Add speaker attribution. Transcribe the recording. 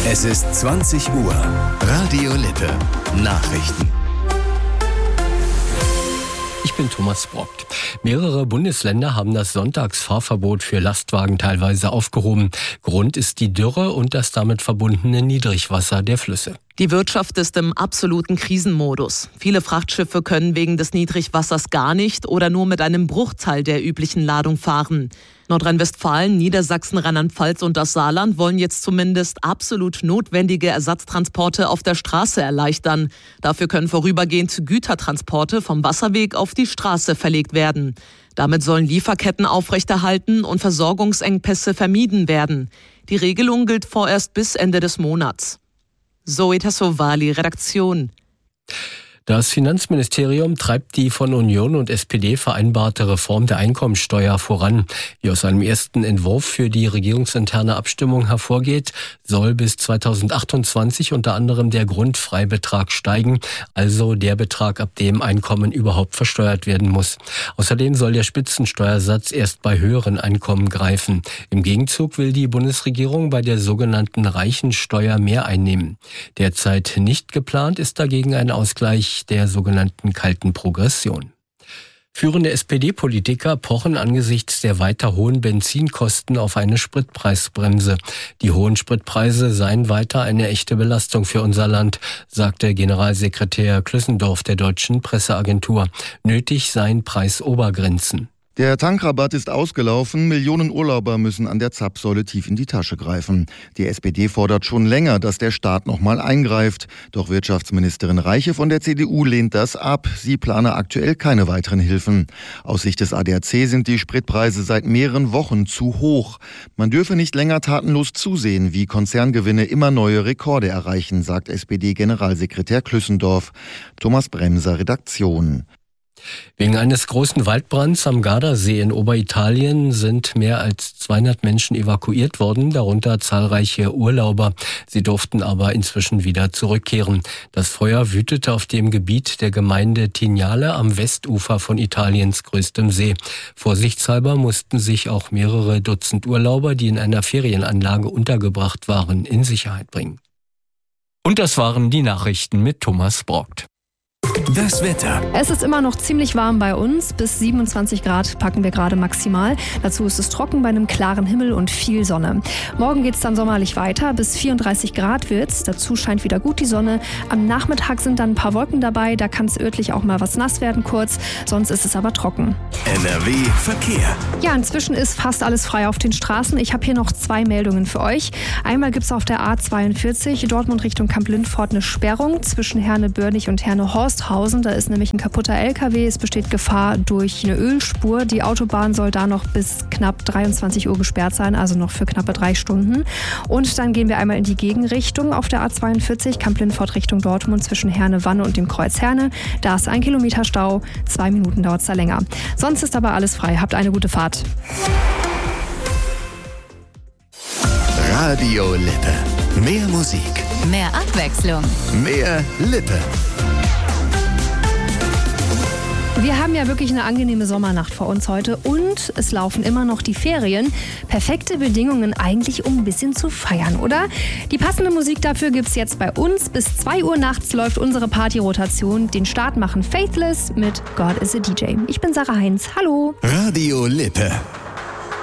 Speaker 1: Es ist 20 Uhr. Radio Lippe. Nachrichten.
Speaker 2: Ich bin Thomas Brockt. Mehrere Bundesländer haben das Sonntagsfahrverbot für Lastwagen teilweise aufgehoben. Grund ist die Dürre und das damit verbundene Niedrigwasser der Flüsse.
Speaker 3: Die Wirtschaft ist im absoluten Krisenmodus. Viele Frachtschiffe können wegen des Niedrigwassers gar nicht oder nur mit einem Bruchteil der üblichen Ladung fahren. Nordrhein-Westfalen, Niedersachsen, Rheinland-Pfalz und das Saarland wollen jetzt zumindest absolut notwendige Ersatztransporte auf der Straße erleichtern. Dafür können vorübergehend Gütertransporte vom Wasserweg auf die Straße verlegt werden. Damit sollen Lieferketten aufrechterhalten und Versorgungsengpässe vermieden werden. Die Regelung gilt vorerst bis Ende des Monats. Zoe Tassovali, Redaktion.
Speaker 2: Das Finanzministerium treibt die von Union und SPD vereinbarte Reform der Einkommensteuer voran. Wie aus einem ersten Entwurf für die regierungsinterne Abstimmung hervorgeht, soll bis 2028 unter anderem der Grundfreibetrag steigen, also der Betrag, ab dem Einkommen überhaupt versteuert werden muss. Außerdem soll der Spitzensteuersatz erst bei höheren Einkommen greifen. Im Gegenzug will die Bundesregierung bei der sogenannten Reichensteuer mehr einnehmen. Derzeit nicht geplant ist dagegen ein Ausgleich der sogenannten kalten Progression. Führende SPD-Politiker pochen angesichts der weiter hohen Benzinkosten auf eine Spritpreisbremse. Die hohen Spritpreise seien weiter eine echte Belastung für unser Land, sagte Generalsekretär Klüssendorf der Deutschen Presseagentur. Nötig seien Preisobergrenzen.
Speaker 4: Der Tankrabatt ist ausgelaufen, Millionen Urlauber müssen an der Zapfsäule tief in die Tasche greifen. Die SPD fordert schon länger, dass der Staat nochmal eingreift. Doch Wirtschaftsministerin Reiche von der CDU lehnt das ab. Sie plane aktuell keine weiteren Hilfen. Aus Sicht des ADAC sind die Spritpreise seit mehreren Wochen zu hoch. Man dürfe nicht länger tatenlos zusehen, wie Konzerngewinne immer neue Rekorde erreichen, sagt SPD-Generalsekretär Klüssendorf. Thomas Bremser, Redaktion.
Speaker 2: Wegen eines großen Waldbrands am Gardasee in Oberitalien sind mehr als 200 Menschen evakuiert worden, darunter zahlreiche Urlauber. Sie durften aber inzwischen wieder zurückkehren. Das Feuer wütete auf dem Gebiet der Gemeinde Tignale am Westufer von Italiens größtem See. Vorsichtshalber mussten sich auch mehrere Dutzend Urlauber, die in einer Ferienanlage untergebracht waren, in Sicherheit bringen. Und das waren die Nachrichten mit Thomas Brockt.
Speaker 1: Das Wetter.
Speaker 5: Es ist immer noch ziemlich warm bei uns. Bis 27 Grad packen wir gerade maximal. Dazu ist es trocken bei einem klaren Himmel und viel Sonne. Morgen geht es dann sommerlich weiter. Bis 34 Grad wird's. Dazu scheint wieder gut die Sonne. Am Nachmittag sind dann ein paar Wolken dabei. Da kann es örtlich auch mal was nass werden kurz. Sonst ist es aber trocken.
Speaker 1: NRW Verkehr.
Speaker 5: Ja, inzwischen ist fast alles frei auf den Straßen. Ich habe hier noch 2 Meldungen für euch. Einmal gibt es auf der A42 Dortmund Richtung Kamp-Lindfort eine Sperrung zwischen Herne-Börnig und Herne-Horsthausen. Da ist nämlich ein kaputter LKW. Es besteht Gefahr durch eine Ölspur. Die Autobahn soll da noch bis knapp 23 Uhr gesperrt sein, also noch für knappe 3 Stunden. Und dann gehen wir einmal in die Gegenrichtung auf der A42 Kamp-Lindfort Richtung Dortmund zwischen Herne-Wanne und dem Kreuz Herne. Da ist 1 Kilometer Stau. 2 Minuten dauert es da länger. Sonst ist aber alles frei. Habt eine gute Fahrt.
Speaker 1: Radio Lippe. Mehr Musik.
Speaker 6: Mehr Abwechslung.
Speaker 1: Mehr Lippe.
Speaker 5: Wir haben ja wirklich eine angenehme Sommernacht vor uns heute und es laufen immer noch die Ferien. Perfekte Bedingungen eigentlich, um ein bisschen zu feiern, oder? Die passende Musik dafür gibt's jetzt bei uns. Bis 2 Uhr nachts läuft unsere Partyrotation. Den Start machen Faithless mit God is a DJ. Ich bin Sarah Heinz. Hallo.
Speaker 1: Radio Lippe.